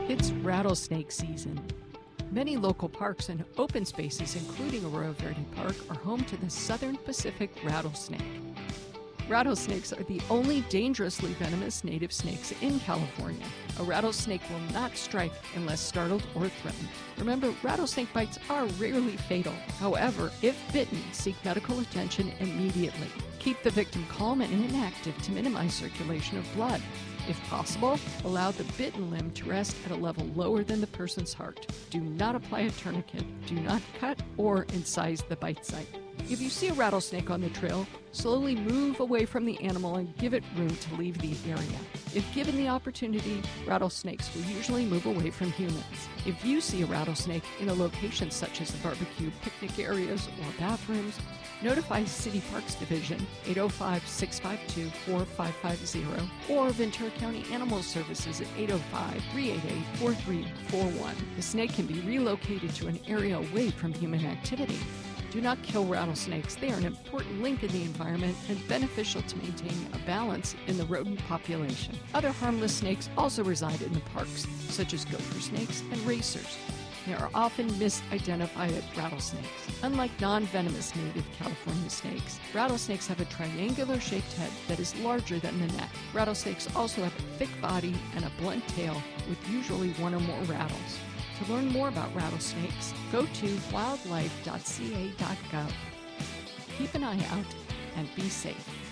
It's rattlesnake season. Many local parks and open spaces, including Arroyo Verde Park, are home to the southern Pacific rattlesnake. Rattlesnakes are the only dangerously venomous native snakes in California. A rattlesnake will not strike unless startled or threatened. Remember, rattlesnake bites are rarely fatal. However, if bitten, seek medical attention immediately. Keep the victim calm and inactive to minimize circulation of blood. If possible, allow the bitten limb to rest at a level lower than the person's heart. Do not apply a tourniquet. Do not cut or incise the bite site. If you see a rattlesnake on the trail, slowly move away from the animal and give it room to leave the area. If given the opportunity, rattlesnakes will usually move away from humans. If you see a rattlesnake in a location such as the barbecue, picnic areas, or bathrooms, notify City Parks Division 805-652-4550 or Ventura County Animal Services at 805-388-4341. The snake can be relocated to an area away from human activity. Do not kill rattlesnakes. They are an important link in the environment and beneficial to maintaining a balance in the rodent population. Other harmless snakes also reside in the parks, such as gopher snakes and racers. They are often misidentified as rattlesnakes. Unlike non-venomous native California snakes, rattlesnakes have a triangular-shaped head that is larger than the neck. Rattlesnakes also have a thick body and a blunt tail with usually one or more rattles. To learn more about rattlesnakes, go to wildlife.ca.gov. Keep an eye out and be safe.